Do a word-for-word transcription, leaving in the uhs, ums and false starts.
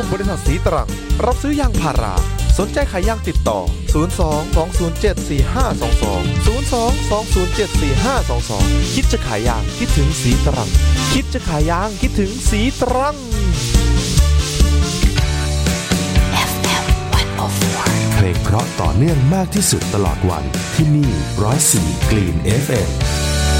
บริษัทสีตรังรับซื้อยางพาราสนใจขายยางติดต่อศูนย์ สอง สอง ศูนย์ เจ็ด สี่ ห้า สอง สอง ศูนย์ สอง สอง ศูนย์ เจ็ด สี่ ห้า สอง สองคิดจะขายยางคิดถึงสีตรังคิดจะขายยางคิดถึงสีตรังเอฟ เอ็ม หนึ่งศูนย์สี่เพลงเพราะต่อเนื่องมากที่สุดตลอดวันที่นี่หนึ่งศูนย์สี่ Green เอฟ เอ็ม